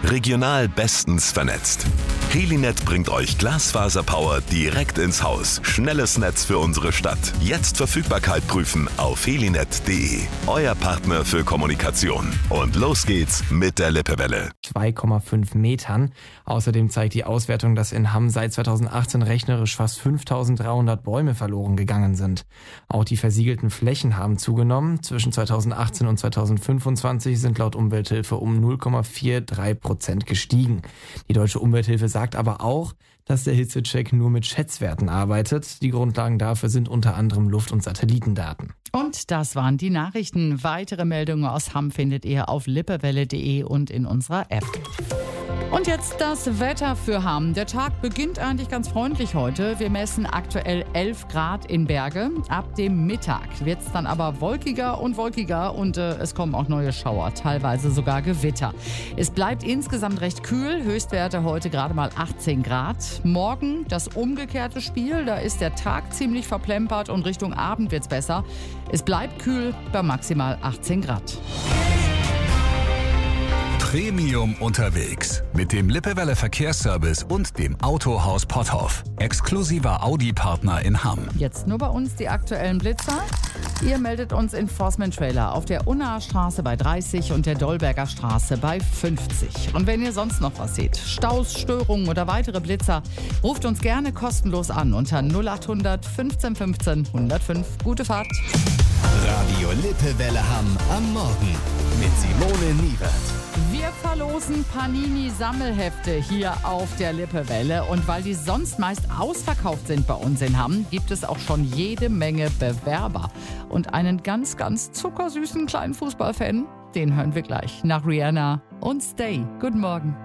Regional bestens vernetzt. Helinet bringt euch Glasfaserpower direkt ins Haus. Schnelles Netz für unsere Stadt. Jetzt Verfügbarkeit prüfen auf helinet.de. Euer Partner für Kommunikation. Und los geht's mit der Lippewelle. 2,5 Metern. Außerdem zeigt die Auswertung, dass in Hamm seit 2018 rechnerisch fast 5.300 Bäume verloren gegangen sind. Auch die versiegelten Flächen haben zugenommen. Zwischen 2018 und 2025 sind laut Umwelthilfe um 0,43% gestiegen. Die Deutsche Umwelthilfe sagt aber auch, dass der Hitzecheck nur mit Schätzwerten arbeitet. Die Grundlagen dafür sind unter anderem Luft- und Satellitendaten. Und das waren die Nachrichten. Weitere Meldungen aus Hamm findet ihr auf lippewelle.de und in unserer App. Und jetzt das Wetter für Hamm. Der Tag beginnt eigentlich ganz freundlich heute. Wir messen aktuell 11 Grad in Berge. Ab dem Mittag wird es dann aber wolkiger und es kommen auch neue Schauer, teilweise sogar Gewitter. Es bleibt insgesamt recht kühl. Höchstwerte heute gerade mal 18 Grad. Morgen das umgekehrte Spiel. Da ist der Tag ziemlich verplempert und Richtung Abend wird es besser. Es bleibt kühl bei maximal 18 Grad. Premium unterwegs mit dem Lippewelle Verkehrsservice und dem Autohaus Potthoff. Exklusiver Audi-Partner in Hamm. Jetzt nur bei uns die aktuellen Blitzer. Ihr meldet uns Enforcement Trailer auf der Unnaer Straße bei 30 und der Dolberger Straße bei 50. Und wenn ihr sonst noch was seht, Staus, Störungen oder weitere Blitzer, ruft uns gerne kostenlos an unter 0800 15 15 105. Gute Fahrt. Radio Lippewelle Hamm am Morgen mit Simone Niewert. Wir verlosen Panini-Sammelhefte hier auf der Lippewelle. Und weil die sonst meist ausverkauft sind bei uns in Hamm, gibt es auch schon jede Menge Bewerber. Und einen ganz, ganz zuckersüßen kleinen Fußballfan, den hören wir gleich nach Rihanna und Stay. Guten Morgen.